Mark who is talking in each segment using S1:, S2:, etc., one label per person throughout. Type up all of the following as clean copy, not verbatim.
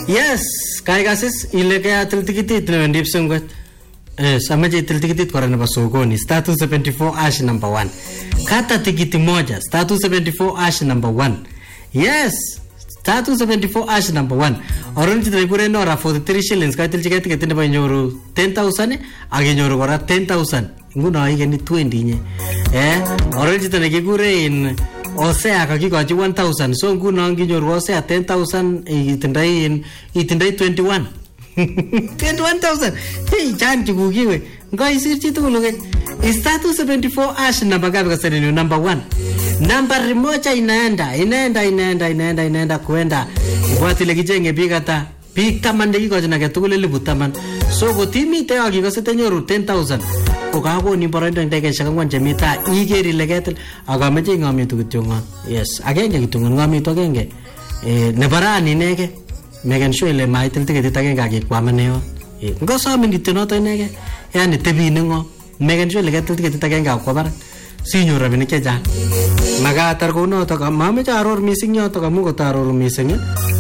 S1: Yes, kai kasis ile kaya til tikitit na ndip sungot. Samaje til tikitit kwa na basogoni status 74 ash number 1. Kata tikiti moja status 74 ash number 1. Yes, status 74 ash number 1. Orange tribure nora 43 shillings kai til tikiti ne banyoru 10,000 age nyoru kora 10,000. Nguno igeni 20 nye. Orange tane kigure in Osea kakikochi 1,000 so nguno nginyoru Osea 10,000 itindai 21 21,000 hey chan chikukiwe ngai sirchi tukuluke status 74 ash number gapi kasani number 1 nambari moja inaenda kuenda ibwatile kijenge bigata big taman dekikochi na ketukule libu taman so kotimite akikosete nyoru 10,000 Okako ni boroindo ndege shakangwan chemita igeri legetel akameche ngamitu kityongon. Yes, agenge kityongon ngamitu agenge. Nebarani nege megen sure ile maitil tiketit agenge akikwamane yo. Ngosome kityonoto nege. Yani tebi ningo megen sure legetil tiketit agenge akwabar. Sinyo rabinik chechang. Magatar konoto mameche aror missing yoto kamu kotaror missing.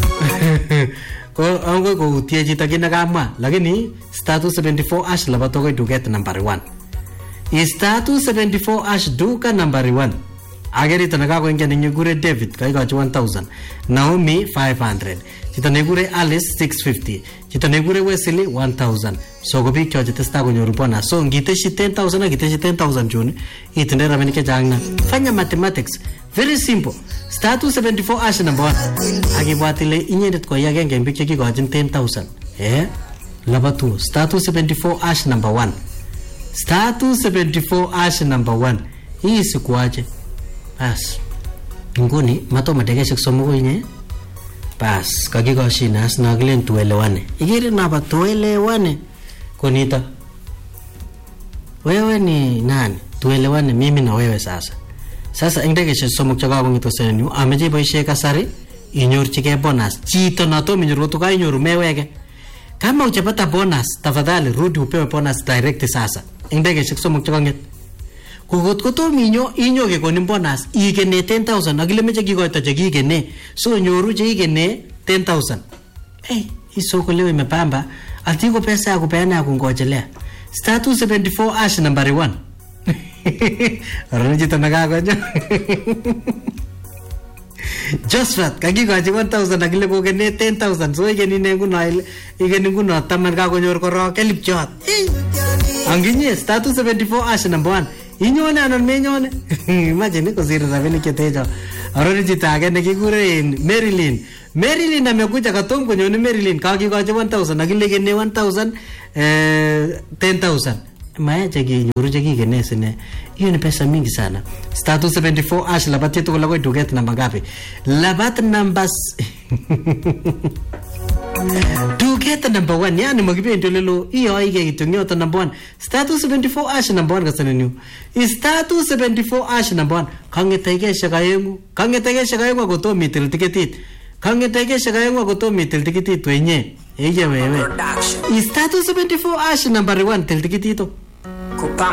S1: Ko ango ko utie chito kinakamwa lakini status 74 ash labato ko duket number 1. Status 74 ash duka number 1. Ageri tanaka ko ingene nyugure David kai gachi 1,000. Naomi 500. Chito negure Alice 650. Chito negure Wesley 1,000. So ko big choje testa ko nyoru bonus. So ngiteshi 10,000 ngiteshi 10,000 juni. Itende rameni ke jangna. Fanya mathematics. Very simple. Status 74 ash number 1. Agibwatile inyendet ko yagenge mbike kigochin 10,000. Labatu. Status 74 ash number 1. Status 74 ash number 1. Hii sikuache. Pas. Nguni mato madegeshek somo inye. Pas. Kagikoshina asnagilen tuelewane. Igiri napa tuelewane. Konita. Wewe ni nani? Tuelewane mimi na wewe sasa. Sasa ingdekeshek somo chakabongito senyu ameje boishe kasari inyorchike bonus. Chito nato minyoru to kainyoru meweke. Kama uchapata bonus tafadhali rudi upewe bonus direct sasa. Ingdekeshek somo chakanget. Kukot kotomi inyo kekonin bonus ikene 10,000 akile meche kikoito chekikene so nyoru cheikene 10,000. Isoko leo imepamba atiko pesa ya kupeana kungochelea. Status 74 ash number 1. Arani chito nakakonyo. Josephat kakikochi 1,000 akile kokene 10,000 so ikeni nguno taman kakonyor korok elipchot. Anginye status 74 ash number 1. Inyone anan menyone. Imagine kosir rabinik chetecho. Arani chito age nekikure Marilyn amekuja katom konyone Marilyn kakikochi 1,000 akile kene 1,000 10,000. Maeche kinyoru chekikene sine. Hiyo ni pesa mingi sana. Status 74 ash labat yetu kolakoi duket namba gapi. Labat numbers duket number 1 yani magipendi lelo hiyo aige kitunyoto number 1. Status 74 ash number 1 kasana new. Status 74 ash number 1 kangetegesha kayengu akotomi til tiketit. Kangetegesha kayengu akotomi til tiketit wenye. Wewe. Status 74 ash number 1 til tikitito.